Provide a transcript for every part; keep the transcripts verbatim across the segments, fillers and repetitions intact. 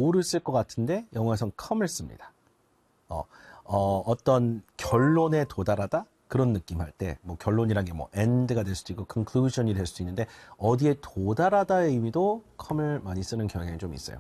go를 쓸 것 같은데 영어에선 come을 씁니다. 어, 어, 어떤 결론에 도달하다? 그런 느낌 할 때, 뭐 결론이란 게 뭐 end가 될 수도 있고 conclusion이 될 수도 있는데 어디에 도달하다의 의미도 come을 많이 쓰는 경향이 좀 있어요.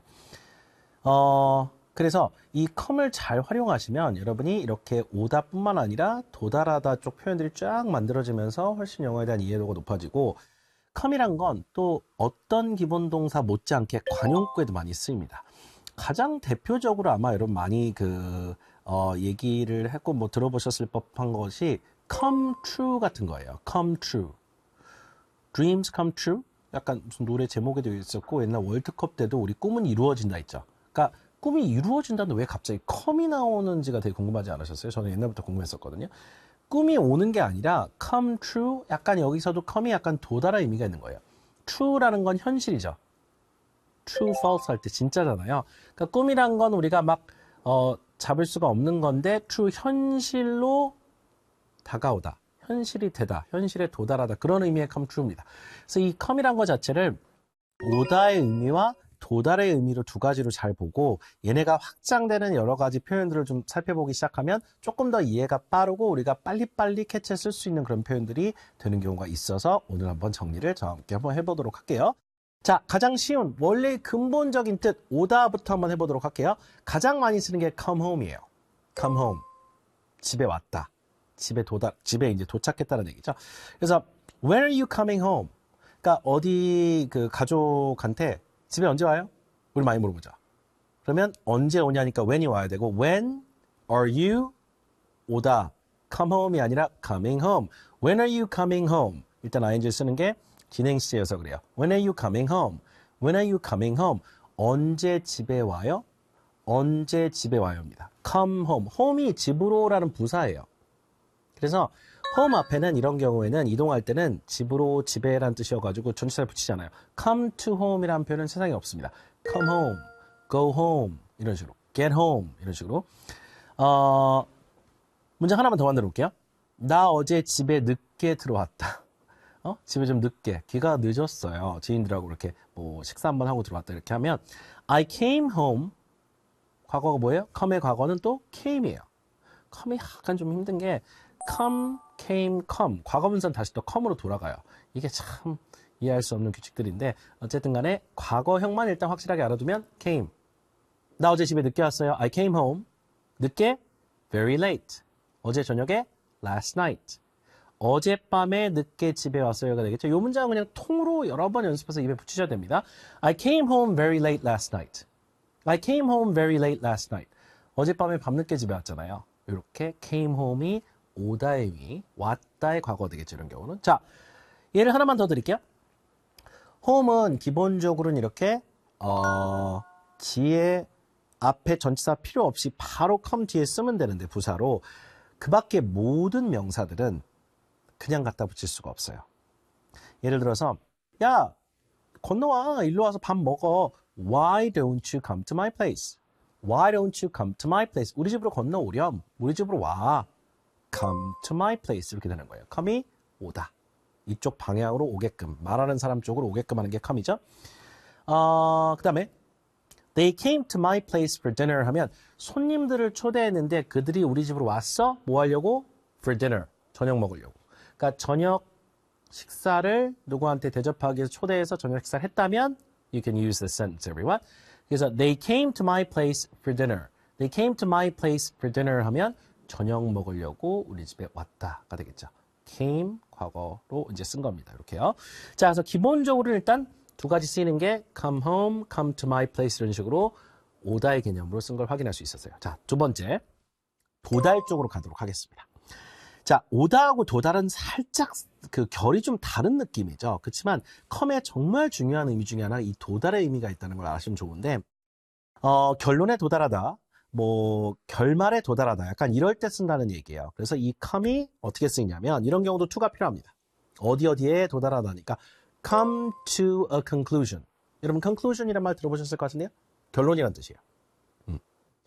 어, 그래서 이 come을 잘 활용하시면 여러분이 이렇게 오다뿐만 아니라 도달하다 쪽 표현들이 쫙 만들어지면서 훨씬 영어에 대한 이해도가 높아지고 come이란 건 또 어떤 기본 동사 못지않게 관용구에도 많이 쓰입니다. 가장 대표적으로 아마 여러분 많이 그 어, 얘기를 했고 뭐 들어보셨을 법한 것이 come true 같은 거예요. come true. dreams come true? 약간 무슨 노래 제목에도 있었고 옛날 월드컵 때도 우리 꿈은 이루어진다 했죠. 그러니까 꿈이 이루어진다는데 왜 갑자기 come이 나오는지가 되게 궁금하지 않으셨어요? 저는 옛날부터 궁금했었거든요. 꿈이 오는 게 아니라 come true, 약간 여기서도 come이 약간 도달할 의미가 있는 거예요. true라는 건 현실이죠. true, false 할 때 진짜잖아요. 그러니까 꿈이란 건 우리가 막 어, 잡을 수가 없는 건데 true, 현실로 다가오다, 현실이 되다, 현실에 도달하다, 그런 의미의 come true입니다. 그래서 이 come이란 것 자체를 오다의 의미와 도달의 의미로 두 가지로 잘 보고 얘네가 확장되는 여러 가지 표현들을 좀 살펴보기 시작하면 조금 더 이해가 빠르고 우리가 빨리빨리 캐치해 쓸 수 있는 그런 표현들이 되는 경우가 있어서 오늘 한번 정리를 저와 함께 한번 해보도록 할게요. 자, 가장 쉬운 원래 근본적인 뜻 오다부터 한번 해보도록 할게요. 가장 많이 쓰는 게 come home이에요. come home. 집에 왔다. 집에 도달, 집에 이제 도착했다는 얘기죠. 그래서 when are you coming home? 그러니까 어디 그 가족한테 집에 언제 와요? 우리 많이 물어보죠. 그러면 언제 오냐니까 when이 와야 되고 when are you 오다. come home이 아니라 coming home. when are you coming home? 일단 아이엔지를 쓰는 게 진행시제여서 그래요. when are you coming home? when are you coming home? 언제 집에 와요? 언제 집에 와요입니다. come home. home이 집으로라는 부사예요. 그래서 home 앞에는 이런 경우에는 이동할 때는 집으로 집에란 뜻이어가지고 전치사를 붙이잖아요. come to home이라는 표현은 세상에 없습니다. come home, go home 이런 식으로, get home 이런 식으로. 어, 문장 하나만 더 만들어 볼게요. 나 어제 집에 늦게 들어왔다. 어? 집에 좀 늦게, 귀가 늦었어요. 지인들하고 이렇게 뭐 식사 한번 하고 들어왔다 이렇게 하면 I came home. 과거가 뭐예요? come의 과거는 또 came이에요. come이 약간 좀 힘든 게 come, came, come. 과거분사는 다시 또 come으로 돌아가요. 이게 참 이해할 수 없는 규칙들인데 어쨌든 간에 과거형만 일단 확실하게 알아두면 came. 나 어제 집에 늦게 왔어요. I came home. 늦게 very late. 어제 저녁에 last night. 어젯밤에 늦게 집에 왔어요가 되겠죠. 이 문장은 그냥 통으로 여러 번 연습해서 입에 붙이셔야 됩니다. I came home very late last night. I came home very late last night. 어젯밤에 밤늦게 집에 왔잖아요. 이렇게 came home이 오다의 의미, 왔다의 과거 되겠죠. 이런 경우는. 자, 예를 하나만 더 드릴게요. home은 기본적으로는 이렇게 어, 뒤에 앞에 전치사 필요 없이 바로 come 뒤에 쓰면 되는데 부사로 그 밖에 모든 명사들은 그냥 갖다 붙일 수가 없어요. 예를 들어서 야, 건너와. 일로 와서 밥 먹어. Why don't you come to my place? Why don't you come to my place? 우리 집으로 건너오렴. 우리 집으로 와. Come to my place. 이렇게 되는 거예요. come이 오다. 이쪽 방향으로 오게끔. 말하는 사람 쪽으로 오게끔 하는 게 come이죠. 어, 그 다음에 They came to my place for dinner 하면 손님들을 초대했는데 그들이 우리 집으로 왔어? 뭐 하려고? For dinner. 저녁 먹으려고. 그러니까 저녁 식사를 누구한테 대접하기 위해서 초대해서 저녁 식사를 했다면 You can use this sentence, everyone. 그래서 They came to my place for dinner. They came to my place for dinner 하면 저녁 먹으려고 우리 집에 왔다가 되겠죠. came 과거로 이제 쓴 겁니다. 이렇게요. 자, 그래서 기본적으로 일단 두 가지 쓰이는 게 come home, come to my place 이런 식으로 오다의 개념으로 쓴 걸 확인할 수 있었어요. 자, 두 번째 도달 쪽으로 가도록 하겠습니다. 자, 오다하고 도달은 살짝 그 결이 좀 다른 느낌이죠. 그렇지만 come의 정말 중요한 의미 중에 하나 이 도달의 의미가 있다는 걸 아시면 좋은데 어, 결론에 도달하다, 뭐 결말에 도달하다 약간 이럴 때 쓴다는 얘기예요. 그래서 이 come이 어떻게 쓰이냐면 이런 경우도 to가 필요합니다. 어디 어디에 도달하다니까 come to a conclusion. 여러분 conclusion이란 말 들어보셨을 것 같은데요? 결론이란 뜻이에요. 음.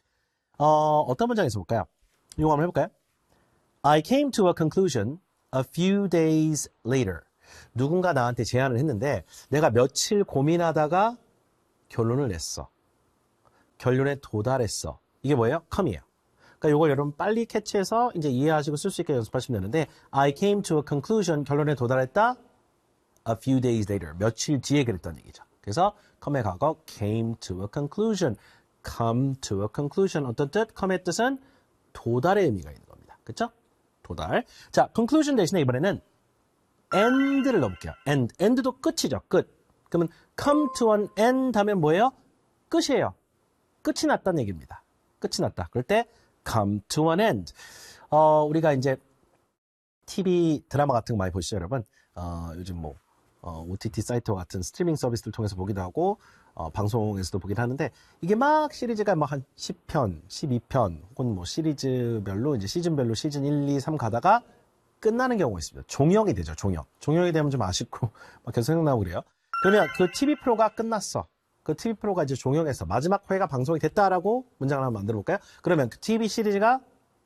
어, 어떤 문장에서 볼까요? 이거 한번 해볼까요? I came to a conclusion a few days later. 누군가 나한테 제안을 했는데 내가 며칠 고민하다가 결론을 냈어. 결론에 도달했어. 이게 뭐예요? come이에요. 그러니까 이걸 여러분 빨리 캐치해서 이제 이해하시고 쓸 수 있게 연습하시면 되는데 I came to a conclusion, 결론에 도달했다. A few days later, 며칠 뒤에 그랬던 얘기죠. 그래서 come의 과거 came to a conclusion, come to a conclusion. 어떤 뜻? come의 뜻은 도달의 의미가 있는 겁니다. 그렇죠? 도달. 자, conclusion 대신에 이번에는 end를 넣어볼게요. end. end도 끝이죠. 끝. 그러면 come to an end 하면 뭐예요? 끝이에요. 끝이 났다는 얘기입니다. 끝이 났다. 그럴 때 come to an end. 어, 우리가 이제 티비 드라마 같은 거 많이 보시죠, 여러분? 어, 요즘 뭐 어, 오티티 사이트와 같은 스트리밍 서비스를 통해서 보기도 하고 어, 방송에서도 보긴 하는데 이게 막 시리즈가 막 한 십 편, 십이 편 혹은 뭐 시리즈별로 이제 시즌별로 시즌 일, 이, 삼 가다가 끝나는 경우가 있습니다. 종영이 되죠, 종영. 종영이 되면 좀 아쉽고 막 계속 생각나고 그래요. 그러면 그 티비 프로가 끝났어. 그 티비 프로가 이제 종영해서 마지막 회가 방송이 됐다라고 문장을 한번 만들어 볼까요? 그러면 그 티비 시리즈가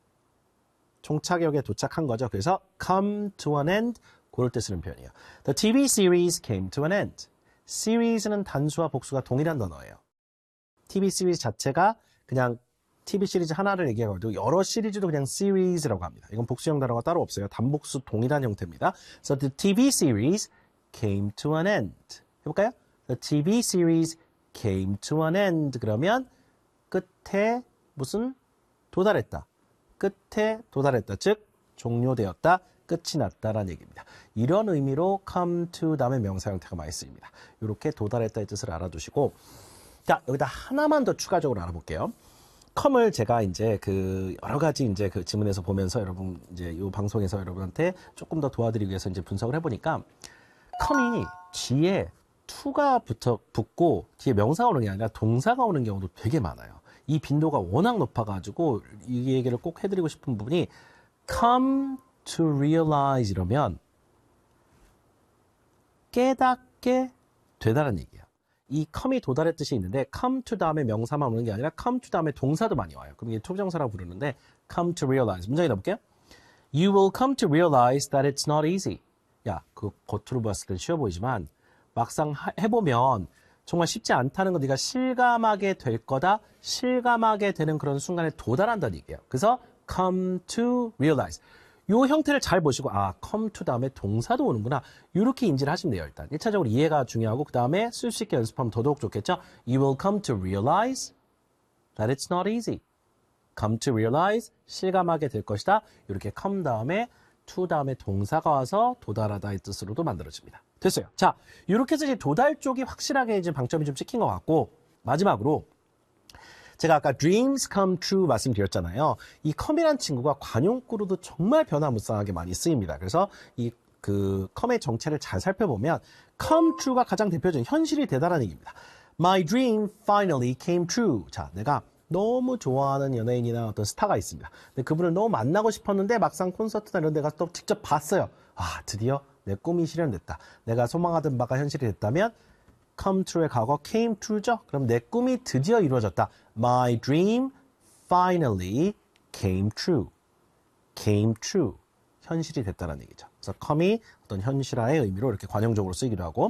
종착역에 도착한 거죠. 그래서 come to an end, 그럴 때 쓰는 표현이에요. The 티비 series came to an end. series는 단수와 복수가 동일한 단어예요. 티비 시리즈 자체가 그냥 티비 시리즈 하나를 얘기하고 여러 시리즈도 그냥 series라고 합니다. 이건 복수형 단어가 따로 없어요. 단복수 동일한 형태입니다. So the 티비 series came to an end. 해볼까요? The 티비 series came to an end. 그러면 끝에 무슨 도달했다. 끝에 도달했다. 즉 종료되었다. 끝이 났다라는 얘기입니다. 이런 의미로 come to 다음에 명사 형태가 많이 쓰입니다. 이렇게 도달했다의 뜻을 알아두시고, 자, 여기다 하나만 더 추가적으로 알아볼게요. come을 제가 이제 그 여러 가지 이제 그 지문에서 보면서 여러분 이제 이 방송에서 여러분한테 조금 더 도와드리기 위해서 이제 분석을 해보니까 come이 뒤에 to가 붙어 붙고 뒤에 명사가 오는 게 아니라 동사가 오는 경우도 되게 많아요. 이 빈도가 워낙 높아가지고 이 얘기를 꼭 해드리고 싶은 부분이 come to realize 이러면 깨닫게 되다라는 얘기예요. 이 come이 도달의 뜻이 있는데 come to 다음에 명사만 오는 게 아니라 come to 다음에 동사도 많이 와요. 그럼 이게 초정사라고 부르는데 come to realize. 문장에 넣어볼게요. You will come to realize that it's not easy. 야, 그 겉으로 봤을 땐 쉬워 보이지만 막상 하, 해보면 정말 쉽지 않다는 거 네가 실감하게 될 거다. 실감하게 되는 그런 순간에 도달한다는 얘기예요. 그래서 come to realize. 요 형태를 잘 보시고 아, come to 다음에 동사도 오는구나. 이렇게 인지를 하시면 돼요. 일단 일 차적으로 이해가 중요하고 그 다음에 쓸 수 있게 연습하면 더더욱 좋겠죠. You will come to realize that it's not easy. come to realize, 실감하게 될 것이다. 이렇게 come 다음에 to 다음에 동사가 와서 도달하다의 뜻으로도 만들어집니다. 됐어요. 자, 이렇게 해서 이제 도달 쪽이 확실하게 이제 방점이 좀 찍힌 것 같고 마지막으로 제가 아까 dreams come true 말씀드렸잖아요. 이 come이라는 친구가 관용구로도 정말 변화무쌍하게 많이 쓰입니다. 그래서 이 그 come의 정체를 잘 살펴보면 come true가 가장 대표적인 현실이 되다라는 얘기입니다. My dream finally came true. 자, 내가 너무 좋아하는 연예인이나 어떤 스타가 있습니다. 근데 그분을 너무 만나고 싶었는데 막상 콘서트나 이런 데 가서 또 직접 봤어요. 아, 드디어 내 꿈이 실현됐다. 내가 소망하던 바가 현실이 됐다면 come true의 과거 came true죠. 그럼 내 꿈이 드디어 이루어졌다. My dream finally came true. came true. 현실이 됐다는 얘기죠. 그래서 come이 어떤 현실화의 의미로 이렇게 관용적으로 쓰이기도 하고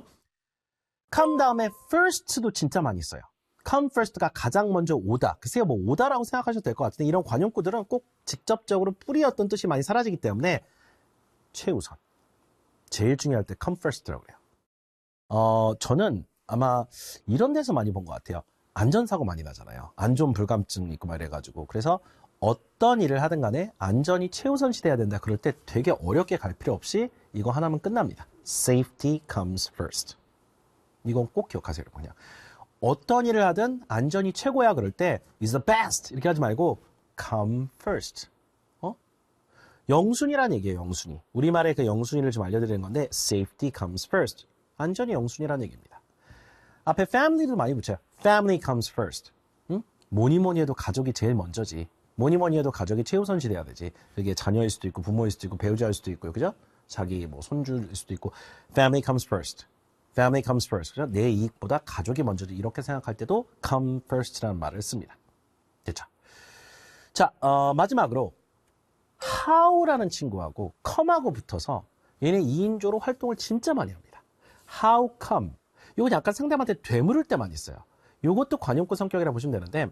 come 다음에 first도 진짜 많이 써요. come first가 가장 먼저 오다. 글쎄요, 뭐 오다라고 생각하셔도 될 것 같은데 이런 관용구들은 꼭 직접적으로 뿌리였던 뜻이 많이 사라지기 때문에 최우선. 제일 중요할 때 come first라고 그래요. 어, 저는 아마 이런 데서 많이 본 것 같아요. 안전사고 많이 나잖아요. 안전 불감증 있고 막 이래가지고. 그래서 어떤 일을 하든 간에 안전이 최우선시 돼야 된다. 그럴 때 되게 어렵게 갈 필요 없이 이거 하나면 끝납니다. Safety comes first. 이건 꼭 기억하세요. 그냥 어떤 일을 하든 안전이 최고야 그럴 때 is the best 이렇게 하지 말고 come first. 어? 영순이라는 얘기예요. 영순이. 우리말의 그 영순이를 좀 알려드리는 건데 safety comes first. 안전이 영순이라는 얘기입니다. 앞에 family도 많이 붙여요. Family comes first. 응? 뭐니 뭐니 해도 가족이 제일 먼저지. 뭐니 뭐니 해도 가족이 최우선시 돼야 되지. 그게 자녀일 수도 있고 부모일 수도 있고 배우자일 수도 있고요. 그죠? 자기 뭐 손주일 수도 있고 Family comes first. Family comes first. 그죠? 내 이익보다 가족이 먼저지. 이렇게 생각할 때도 come first라는 말을 씁니다. 됐죠? 자, 어, 마지막으로 how라는 친구하고 come하고 붙어서 얘네 이인조로 활동을 진짜 많이 합니다. How come? 이건 약간 상대방한테 되물을 때 많이 써요. 이것도 관용구 성격이라고 보시면 되는데